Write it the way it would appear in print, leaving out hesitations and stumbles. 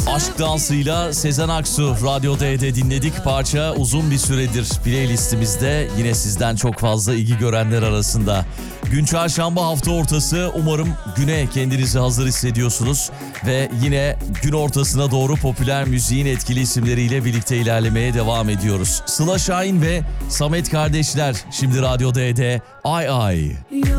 Aşk dansıyla Sezen Aksu Radyo D'de dinledik. Parça uzun bir süredir playlistimizde, yine sizden çok fazla ilgi görenler arasında. Gün çarşamba, hafta ortası. Umarım güne kendinizi hazır hissediyorsunuz ve yine gün ortasına doğru popüler müziğin etkili isimleriyle birlikte ilerlemeye devam ediyoruz. Sıla Şahin ve Samet kardeşler şimdi Radyo D'de. Ay Ay.